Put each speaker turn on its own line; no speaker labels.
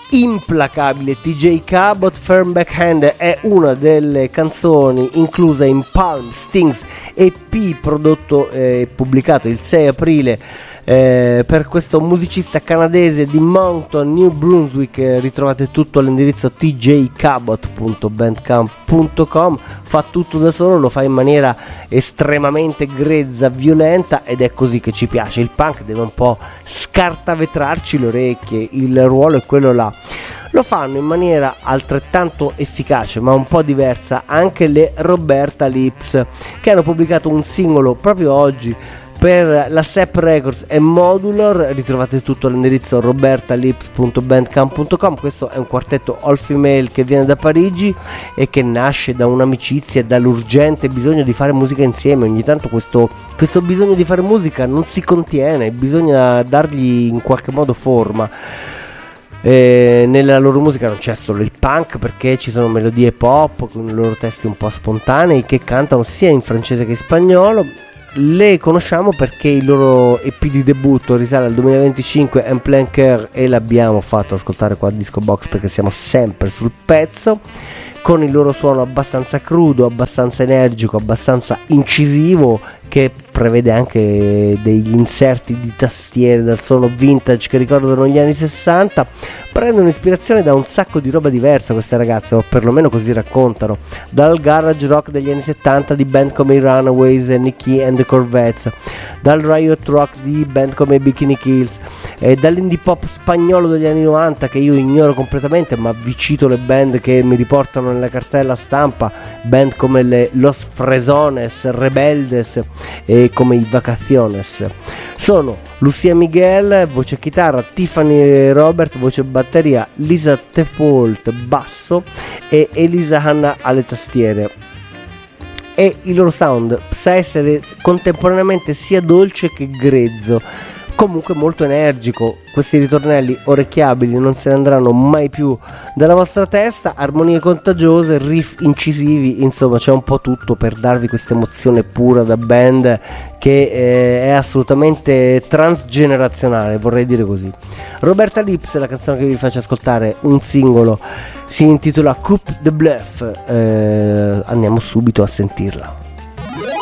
implacabile TJ Cabot. Firm Backhand è una delle canzoni incluse in Palm Stings EP, prodotto e pubblicato il 6 aprile per questo musicista canadese di Moncton, New Brunswick. Ritrovate tutto all'indirizzo tjcabot.bandcamp.com. Fa tutto da solo, lo fa in maniera estremamente grezza, violenta, ed è così che ci piace. Il punk deve un po' scartavetrarci le orecchie, il ruolo è quello là. Lo fanno in maniera altrettanto efficace ma un po' diversa anche le Roberta Lips, che hanno pubblicato un singolo proprio oggi per la Sep Records e Modular. Ritrovate tutto all'indirizzo robertalips.bandcamp.com. Questo è un quartetto all female che viene da Parigi e che nasce da un'amicizia e dall'urgente bisogno di fare musica insieme. Ogni tanto questo bisogno di fare musica non si contiene, bisogna dargli in qualche modo forma. Nella loro musica non c'è solo il punk, perché ci sono melodie pop con i loro testi un po' spontanei che cantano sia in francese che in spagnolo. Le conosciamo perché il loro EP di debutto risale al 2025, En Plein Cœur, e l'abbiamo fatto ascoltare qua a Disco Box perché siamo sempre sul pezzo, con il loro suono abbastanza crudo, abbastanza energico, abbastanza incisivo, che prevede anche degli inserti di tastiere dal suono vintage che ricordano gli anni 60. Prendono ispirazione da un sacco di roba diversa queste ragazze, o perlomeno così raccontano, dal garage rock degli anni 70 di band come i Runaways e Nicky and the Corvettes, dal riot rock di band come i Bikini Kills, e dall'indie pop spagnolo degli anni 90 che io ignoro completamente, ma vi cito le band che mi riportano nella cartella stampa, band come le Los Fresones, Rebeldes e come i Vacaciones. Sono Lucia Miguel, voce chitarra, Tiffany Robert, voce batteria, Lisa Tepolt, basso, e Elisa Hanna alle tastiere. E il loro sound sa essere contemporaneamente sia dolce che grezzo, comunque molto energico. Questi ritornelli orecchiabili non se ne andranno mai più dalla vostra testa, armonie contagiose, riff incisivi, insomma c'è un po' tutto per darvi questa emozione pura da band che è assolutamente transgenerazionale, vorrei dire così. Roberta Lips è la canzone che vi faccio ascoltare, un singolo, si intitola Coupe de Bluff. Andiamo subito a sentirla.